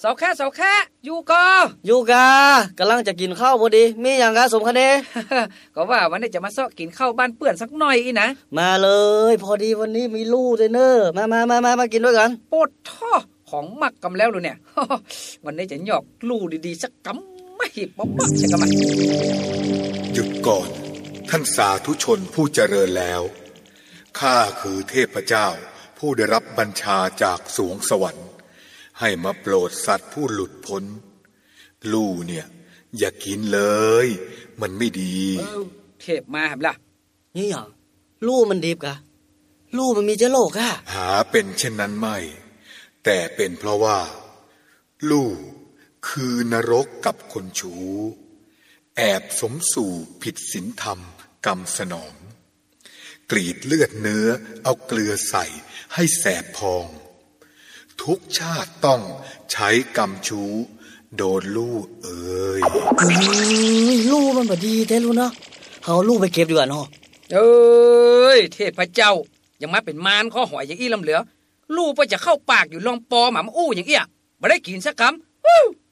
สาวแค่อยู่ก็อยู่กากำลังจะกินข้าวพอดีมีอย่างกะสมคะเนก็ว่าวันนี้จะมาเซาะกินข้าวบ้านเปื่อนสักหน่อยอีนะมาเลยพอดีวันนี้มีลู่ด้วยเนอะมากินด้วยกันปดท่อของมักกำแล้วดูเนี่ย วันนี้จะหยอกลู่ดีๆสักกำไม่ป๊อบๆสักกำมันหยุดก่อนท่านสาธุชนผู้เจริญแล้วข้าคือเทพเจ้าผู้ได้รับบัญชาจากสวงสวรรค์ให้มาโปรดสัตว์ผู้หลุดพ้นลู่เนี่ยอย่ากินเลยมันไม่ดีเทพมาครับล่ะนี่อย่างลู่มันดีบกะลู่มันมีเชื้อโรคอะหาเป็นเช่นนั้นไม่แต่เป็นเพราะว่าลู่คือนรกกับคนชู้แอบสมสู่ผิดศีลธรรมกรรมสนองกรีดเลือดเนื้อเอาเกลือใส่ให้แสบพองทุกชาติต้องใช้กรรมชู้โดนลู่เอ้ยลู่มันบ่ดีแท้รู้เนาะเอาลู่ไปเก็บดีกว่าเนาะเอ้ยเทพเจ้ายังมาเป็นมารข้อหอยอย่างอี้ลำเหลือลู่ไปจะเข้าปากอยู่ลองปอหมาอู้อย่างเอี้ยบ่ได้กินสักคำ